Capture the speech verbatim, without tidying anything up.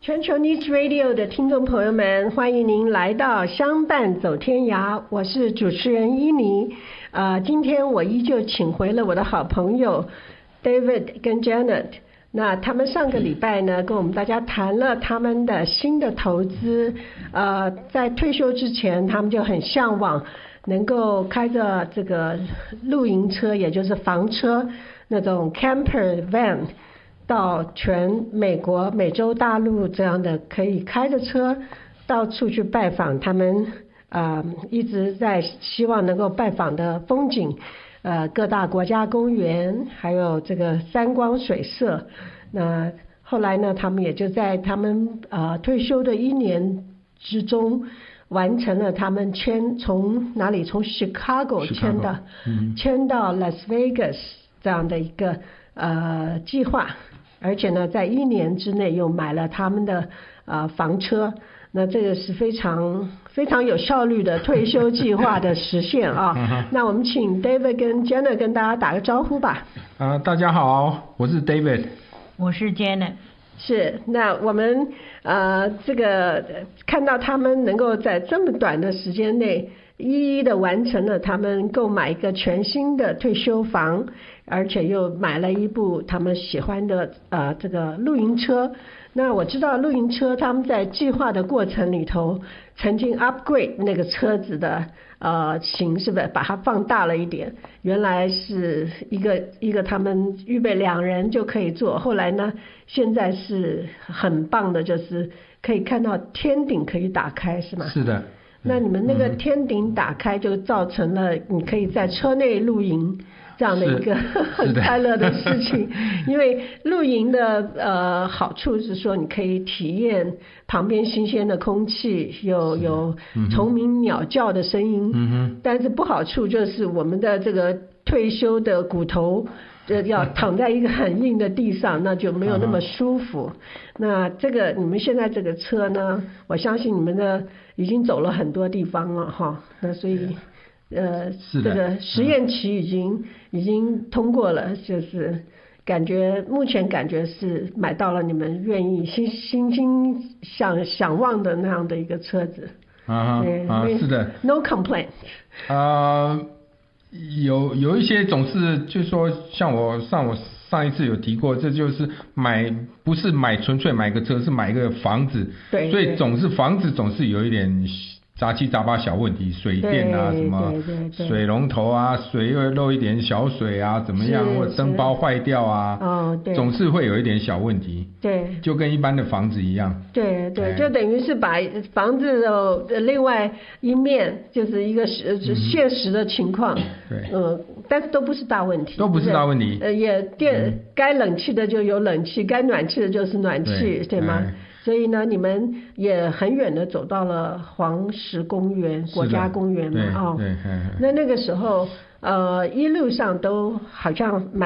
全球 News Radio 的听众朋友们，欢迎您来到相伴走天涯，我是主持人伊妮。呃，今天我依旧请回了我的好朋友 David 跟 Janet。那他们上个礼拜呢，跟我们大家谈了他们的新的投资。呃，在退休之前，他们就很向往能够开着这个露营车，也就是房车那种 camper van。到全美国、美洲大陆这样的可以开着车到处去拜访他们，呃，一直在希望能够拜访的风景，呃，各大国家公园，还有这个山光水色。那后来呢，他们也就在他们呃退休的一年之中，完成了他们迁从哪里从 Chicago 迁到、嗯、迁到 Las Vegas 这样的一个呃计划。而且呢，在一年之内又买了他们的呃房车，那这个是非常非常有效率的退休计划的实现啊。那我们请 David 跟 Janet 跟大家打个招呼吧。 啊、呃，大家好，我是 David， 我是 Janet。 是，那我们呃这个看到他们能够在这么短的时间内一一的完成了他们购买一个全新的退休房，而且又买了一部他们喜欢的呃这个露营车。那我知道露营车他们在计划的过程里头曾经 upgrade 那个车子的呃型，是不是把它放大了一点？原来是一个一个他们预备两人就可以坐，后来呢现在是很棒的，就是可以看到天顶可以打开，是吗？ 是的。 那你们那个天顶打开就造成了你可以在车内露营这样的一个很快乐的事情。因为露营的呃好处是说你可以体验旁边新鲜的空气，有有虫鸣鸟叫的声音、嗯、但是不好处就是我们的这个退休的骨头就要躺在一个很硬的地上，那就没有那么舒服。那这个你们现在这个车呢，我相信你们的已经走了很多地方了哈。那所以呃这个实验期已经、嗯、已经通过了，就是感觉目前感觉是买到了你们愿意心心心想想望的那样的一个车子。 啊啊是的 ，No complaint。 啊、uh有有一些总是就是说，像我上我上一次有提过，这就是买不是买纯粹买个车，是买一个房子， 对， 所以总是房子总是有一点杂七杂八小问题，水电啊什么水龙头啊，水又漏一点小水啊怎么样，或者灯泡坏掉啊， 哦对， 总是会有一点小问题， 对，就跟一般的房子一样， 对对、哎，就等于是把房子的另外一面就是一个实、嗯、现实的情况， 对， 呃，但是都不是大问题， 都不是大问题， 呃，也电、嗯、该冷气的就有冷气，该暖气的就是暖气， 对, 对吗？哎，所以呢，你们也很远的走到了黄石公园国家公园嘛，哦， 对，对， 那那个时候，呃，一路上都好像蛮